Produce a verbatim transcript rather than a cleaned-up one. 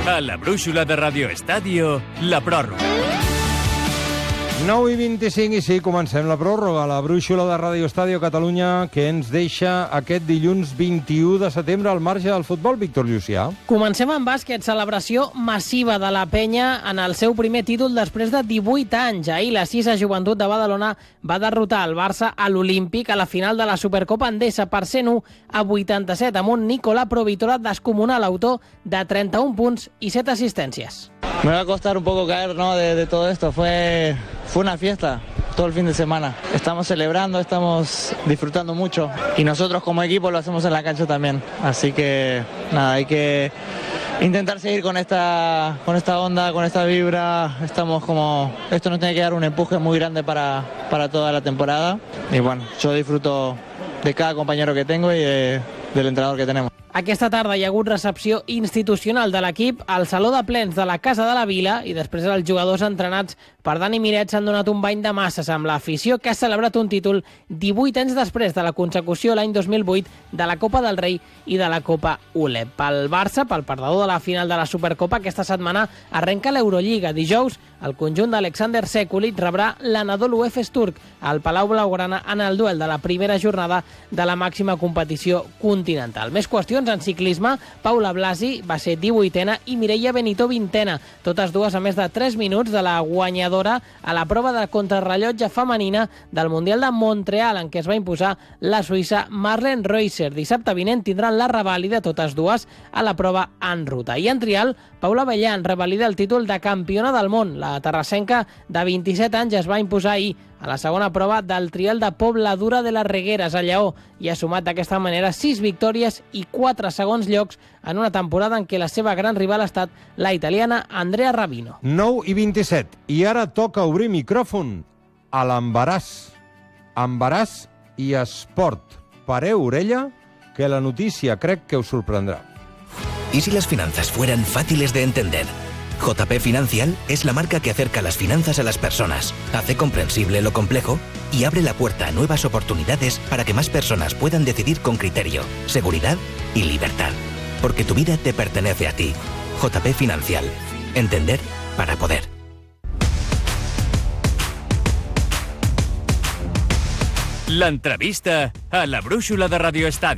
A la brúixola de Radio Estadio, la pròrroga. nou i vint-i-cinc i sí, comencem la pròrroga, la brúixola de Radio Estadio Catalunya, que ens deixa aquest dilluns vint-i-u de setembre al marge del futbol. Víctor Llucià. Comencem amb bàsquet, celebració massiva de la penya en el seu primer títol després de divuit anys. Ahir la Cisa Joventut de Badalona va derrotar el Barça a l'Olímpic a la final de la Supercopa Endesa per cent u a vuitanta-set, amb un Nicolà Provítola descomunal, autor de trenta-un punts i set assistències. Me va a costar un poco caer, ¿no?, de, de todo esto. Fue, fue una fiesta todo el fin de semana. Estamos celebrando, estamos disfrutando mucho. Y nosotros como equipo lo hacemos en la cancha también. Así que, nada, hay que intentar seguir con esta, con esta onda, con esta vibra. Estamos como... Esto nos tiene que dar un empuje muy grande para, para toda la temporada. Y bueno, yo disfruto de cada compañero que tengo y de, del entrenador que tenemos. Aquesta tarda hi ha hagut recepció institucional de l'equip al Saló de Plens de la Casa de la Vila i després els jugadors entrenats per Dani Miret s'han donat un bany de masses amb l'afició que ha celebrat un títol divuit anys després de la consecució l'any dos mil vuit de la Copa del Rei i de la Copa U L E P. Pel Barça, pel perdedor de la final de la Supercopa, aquesta setmana arrenca l'Eurolliga. Dijous, el conjunt d'Alexander Sekulic rebrà l'Anadolu Efes turc al Palau Blaugrana en el duel de la primera jornada de la màxima competició continental. Més qüestions en ciclisme. Paula Blasi va ser divuitena i Mireia Benito vintena, totes dues a més de tres minuts de la guanyadora a la prova de contrarrellotge femenina del Mundial de Montreal, en què es va imposar la suïssa Marlene Reusser. Dissabte vinent tindran la revàlida totes dues a la prova en ruta. I en trial, Paula Bellan revalida el títol de campiona del món. La terrassenca de vint-i-set anys es va imposar ahir a la segona prova del trial de Pobladura de les Regueres a Lleó i ha sumat d'aquesta manera sis victòries i quatre segons llocs en una temporada en què la seva gran rival ha estat la italiana Andrea Rabino. nou i vint-i-set. I ara toca obrir micròfon a l'embaràs. Embaràs i esport. Pareu orella, que la notícia crec que us sorprendrà. ¿Y si las finanzas fueran fáciles de entender? J P Financial es la marca que acerca las finanzas a las personas, hace comprensible lo complejo y abre la puerta a nuevas oportunidades para que más personas puedan decidir con criterio, seguridad y libertad. Porque tu vida te pertenece a ti. J P Financial. Entender para poder. L'entrevista a la brúixola de Radio Estadio.